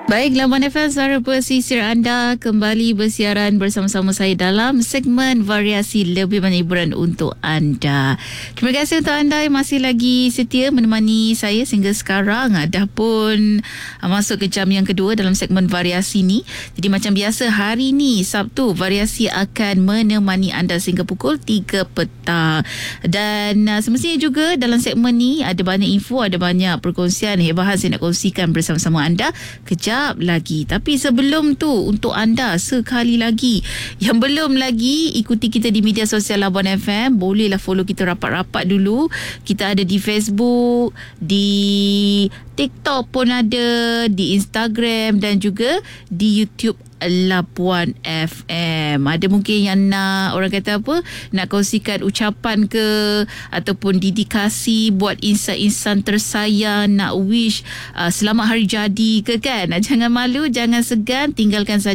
Baik, Labuan FM, suara pesisir anda kembali bersiaran bersama-sama saya dalam segmen variasi lebih banyak hiburan untuk anda. Terima kasih untuk anda yang masih lagi setia menemani saya sehingga sekarang. Dah pun masuk ke jam yang kedua dalam segmen variasi ni. Jadi macam biasa hari ni Sabtu, variasi akan menemani anda sehingga pukul 3 petang. Dan semestinya juga dalam segmen ni ada banyak info, ada banyak perkongsian hebat saya nak kongsikan bersama-sama anda kejap lagi. Tapi sebelum tu, untuk anda sekali lagi yang belum lagi ikuti kita di media sosial Labuan FM, bolehlah follow kita rapat-rapat dulu. Kita ada di Facebook, di TikTok pun ada, di Instagram dan juga di YouTube Labuan FM. Ada mungkin yang nak, orang kata apa, nak kongsikan ucapan ke ataupun dedikasi buat insan-insan tersayang, nak wish selamat hari jadi ke kan. Jangan malu, jangan segan, tinggalkan saja